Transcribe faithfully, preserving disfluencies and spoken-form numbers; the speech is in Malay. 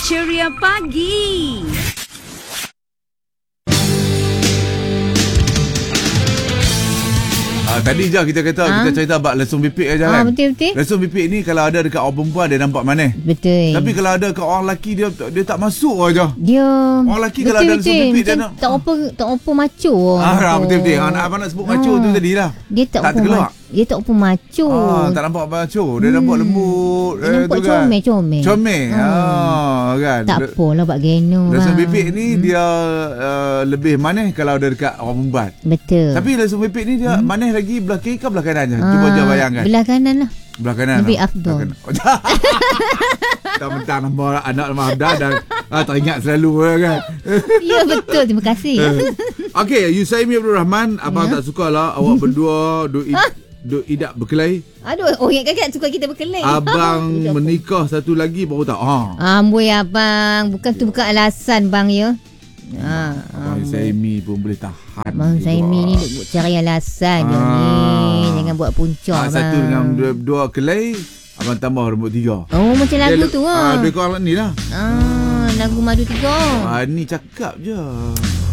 Ceria Pagi. Ah, tadi je kita kata ha? kita cerita bab lesung pipik aja kan. Ah, betul-betul. Lesung pipik ni kalau ada dekat orang perempuan dia nampak manis. Betul. Tapi kalau ada dekat orang lelaki dia dia tak masuk aja. Dia orang lelaki kalau ada lesung pipik dia nak tak apa tak apa macho. Ah, betul-betul. Anak abang nak sebut macho ah. tu tadilah. Dia tak, tak apa ma- dia tak apa macho. Ah, tak nampak macho. Dia hmm. nampak lembut. Dia nampak eh, comel, comel. Comel. Hmm. Ah, kan. Tak apalah buat geno. Lesung pipik ni hmm. dia uh, lebih manis kalau ada dekat orang perempuan. Betul. Tapi lesung pipik ni dia hmm. manis lagi belah kiri ke belah kanan je. Ah, Cuba je bayangkan. Belah kanan lah. Belah kanan. Lebih lah. afdal. Tak mentang nama anak nama Abdal dan ah, teringat selalu kan. Ya betul, terima kasih. Okey, Yusaimi Abdul Rahman, abang ya? tak sukalah awak berdua duk id- duk idak berkelahi. Aduh, orang kakak suka kita berkelahi. Abang menikah satu lagi baru tak. Ha. Amboi abang, bukan tu bukan alasan bang ya. Ha, Abang Yusaimi pun boleh tahan. Abang Yusaimi ni duk cari alasan dia ni. Jangan buat punca ha, bang. Satu dengan dua, dua kelai, abang tambah rambut tiga. Oh, macam lagu dia, tu ah. Ha, lebih kurang ni lah. Ah, lagu Madu Tiga. Ha, ni cakap je.